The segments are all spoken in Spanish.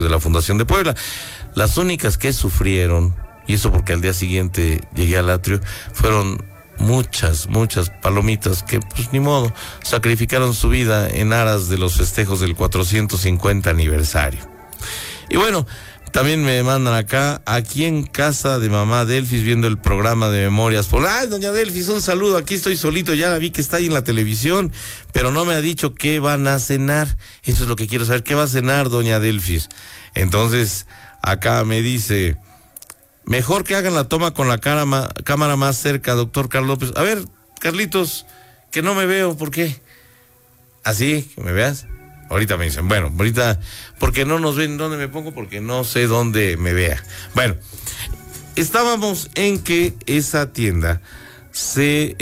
de la Fundación de Puebla. Las únicas que sufrieron, y eso porque al día siguiente llegué al atrio, fueron muchas palomitas que pues ni modo, sacrificaron su vida en aras de los festejos del 450 aniversario. Y bueno, también me mandan acá, aquí en casa de mamá Delfis, viendo el programa de Memorias por... ¡Ay, doña Delfis, un saludo! Aquí estoy solito, ya la vi que está ahí en la televisión, pero no me ha dicho qué van a cenar. Eso es lo que quiero saber, ¿qué va a cenar doña Delfis? Entonces, acá me dice... Mejor que hagan la toma con la cámara más cerca, doctor Carlos López. A ver, Carlitos, que no me veo, ¿por qué? ¿Así? ¿Que me veas? Ahorita me dicen, bueno, ahorita, porque no nos ven dónde me pongo, porque no sé dónde me vea. Bueno, estábamos en que esa tienda es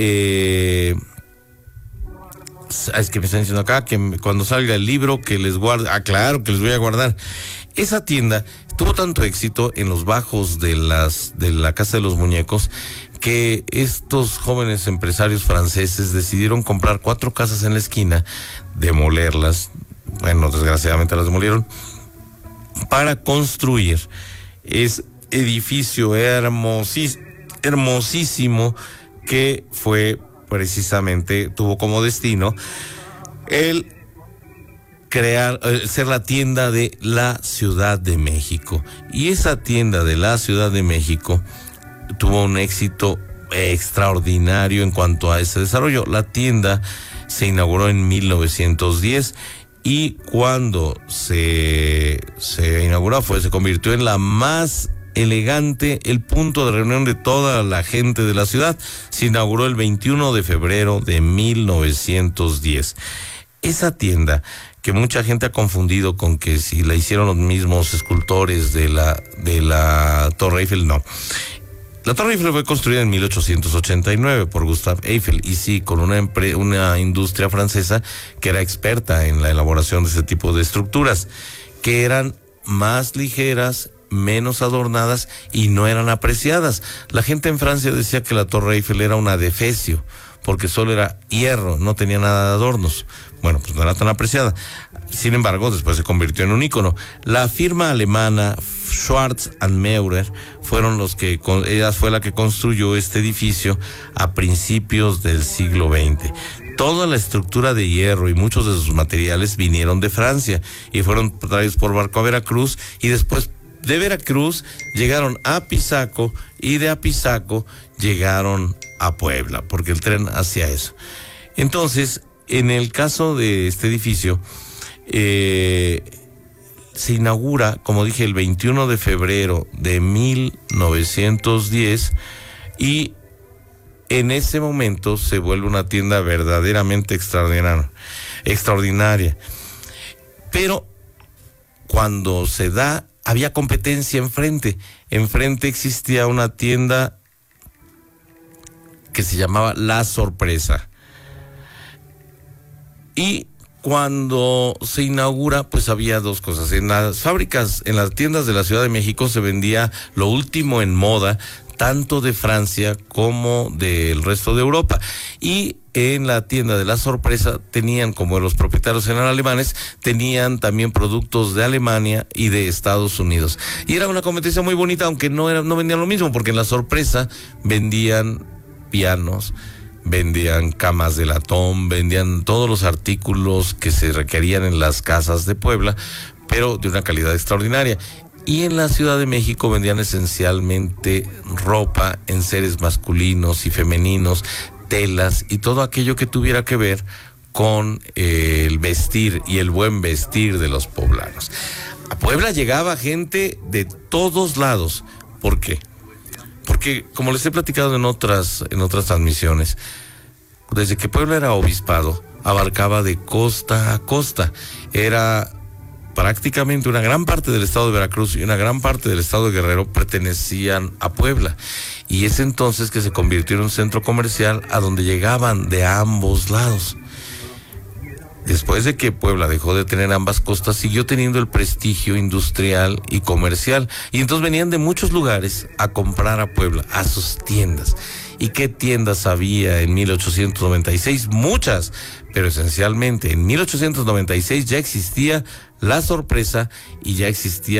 que me están diciendo acá, que cuando salga el libro, que les guarde. Ah, claro, que les voy a guardar. Esa tienda tuvo tanto éxito en los bajos de la Casa de los Muñecos que estos jóvenes empresarios franceses decidieron comprar 4 casas en la esquina, demolerlas, bueno, desgraciadamente las demolieron, para construir ese edificio hermosísimo que fue precisamente, tuvo como destino el ser la tienda de la Ciudad de México. Y esa tienda de la Ciudad de México tuvo un éxito extraordinario en cuanto a ese desarrollo. La tienda se inauguró en 1910 y cuando se inauguró se convirtió en la más elegante, el punto de reunión de toda la gente de la ciudad. Se inauguró el 21 de febrero de 1910. Esa tienda, que mucha gente ha confundido con que si la hicieron los mismos escultores de la Torre Eiffel, no. La Torre Eiffel fue construida en 1889 por Gustave Eiffel, y sí, con una industria francesa que era experta en la elaboración de ese tipo de estructuras, que eran más ligeras, menos adornadas y no eran apreciadas. La gente en Francia decía que la Torre Eiffel era un adefesio, porque solo era hierro, no tenía nada de adornos. Bueno, pues no era tan apreciada. Sin embargo, después se convirtió en un ícono. La firma alemana Schwarz & Meurer ella fue la que construyó este edificio a principios del siglo XX. Toda la estructura de hierro y muchos de sus materiales vinieron de Francia y fueron traídos por barco a Veracruz, y después de Veracruz llegaron a Pisaco, y de Apizaco llegaron a Puebla, porque el tren hacía eso. Entonces, en el caso de este edificio, se inaugura, como dije, el 21 de febrero de 1910, y en ese momento se vuelve una tienda verdaderamente extraordinaria. Pero cuando se da, había competencia enfrente. Enfrente existía una tienda que se llamaba La Sorpresa. Y cuando se inaugura, pues había dos cosas. En las fábricas, en las tiendas de la Ciudad de México se vendía lo último en moda, tanto de Francia como del resto de Europa. Y en la tienda de La Sorpresa tenían, como los propietarios eran alemanes, tenían también productos de Alemania y de Estados Unidos. Y era una competencia muy bonita, aunque no vendían lo mismo, porque en La Sorpresa vendían pianos, vendían camas de latón, vendían todos los artículos que se requerían en las casas de Puebla, pero de una calidad extraordinaria. Y en la Ciudad de México vendían esencialmente ropa en seres masculinos y femeninos, telas y todo aquello que tuviera que ver con el vestir y el buen vestir de los poblanos. A Puebla llegaba gente de todos lados. ¿Por qué? Porque, como les he platicado en otras transmisiones, desde que Puebla era obispado, abarcaba de costa a costa. Era prácticamente una gran parte del estado de Veracruz y una gran parte del estado de Guerrero pertenecían a Puebla. Y es entonces que se convirtió en un centro comercial a donde llegaban de ambos lados. Después de que Puebla dejó de tener ambas costas, siguió teniendo el prestigio industrial y comercial. Y entonces venían de muchos lugares a comprar a Puebla, a sus tiendas. ¿Y qué tiendas había en 1896? Muchas, pero esencialmente en 1896 ya existía la sorpresa y ya existía